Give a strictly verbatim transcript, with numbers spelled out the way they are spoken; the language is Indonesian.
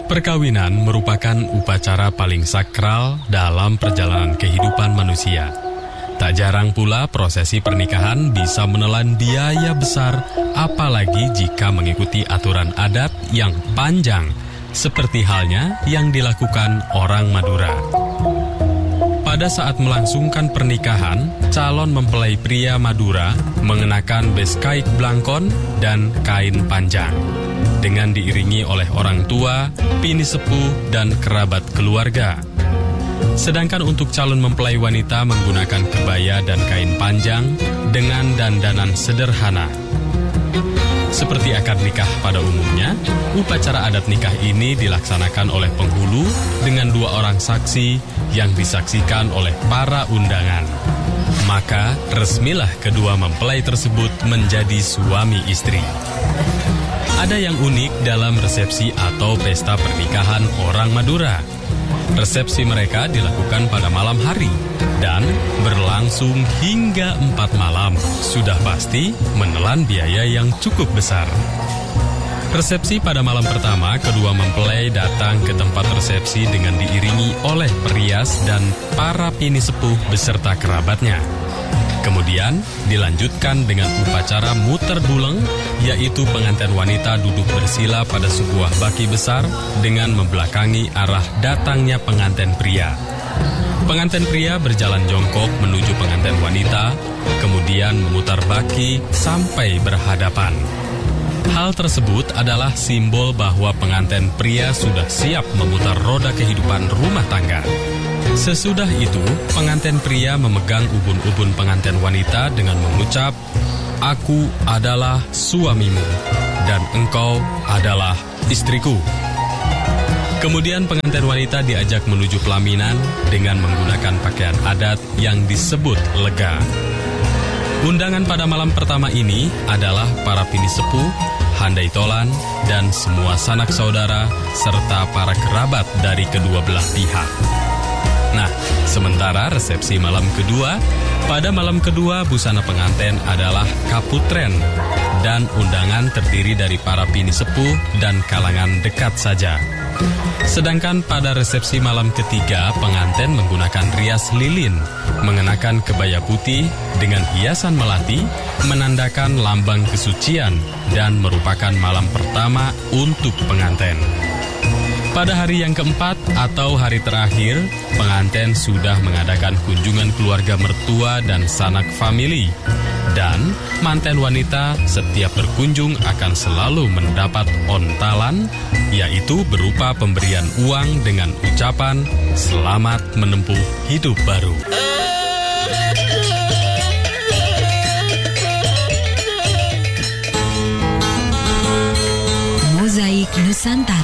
Perkawinan merupakan upacara paling sakral dalam perjalanan kehidupan manusia. Tak jarang pula prosesi pernikahan bisa menelan biaya besar, apalagi jika mengikuti aturan adat yang panjang, seperti halnya yang dilakukan orang Madura. Pada saat melangsungkan pernikahan, calon mempelai pria Madura mengenakan beskaik blangkon dan kain panjang, dengan diiringi oleh orang tua, bini sepuh, dan kerabat keluarga. Sedangkan untuk calon mempelai wanita menggunakan kebaya dan kain panjang dengan dandanan sederhana. Seperti akad nikah pada umumnya, upacara adat nikah ini dilaksanakan oleh penghulu dengan dua orang saksi yang disaksikan oleh para undangan. Maka resmilah kedua mempelai tersebut menjadi suami istri. Ada yang unik dalam resepsi atau pesta pernikahan orang Madura. Resepsi mereka dilakukan pada malam hari dan berlangsung hingga empat malam. Sudah pasti menelan biaya yang cukup besar. Resepsi pada malam pertama, kedua mempelai datang ke tempat resepsi dengan diiringi oleh perias dan para bini sepuh beserta kerabatnya. Kemudian dilanjutkan dengan upacara muter buleng, yaitu pengantin wanita duduk bersila pada sebuah baki besar dengan membelakangi arah datangnya pengantin pria. Pengantin pria berjalan jongkok menuju pengantin wanita, kemudian memutar baki sampai berhadapan. Hal tersebut adalah simbol bahwa pengantin pria sudah siap memutar roda kehidupan rumah tangga. Sesudah itu, pengantin pria memegang ubun-ubun pengantin wanita dengan mengucap, "Aku adalah suamimu, dan engkau adalah istriku." Kemudian pengantin wanita diajak menuju pelaminan dengan menggunakan pakaian adat yang disebut lega. Undangan pada malam pertama ini adalah para bini sepuh, handai tolan, dan semua sanak saudara, serta para kerabat dari kedua belah pihak. Nah, sementara resepsi malam kedua, pada malam kedua busana pengantin adalah kaputren, dan undangan terdiri dari para bini sepuh dan kalangan dekat saja. Sedangkan pada resepsi malam ketiga, pengantin menggunakan rias lilin, mengenakan kebaya putih dengan hiasan melati, menandakan lambang kesucian, dan merupakan malam pertama untuk pengantin. Pada hari yang keempat atau hari terakhir, pengantin sudah mengadakan kunjungan keluarga mertua dan sanak famili. Dan manten wanita setiap berkunjung akan selalu mendapat ontalan, yaitu berupa pemberian uang dengan ucapan selamat menempuh hidup baru. Mozaik Nusantara.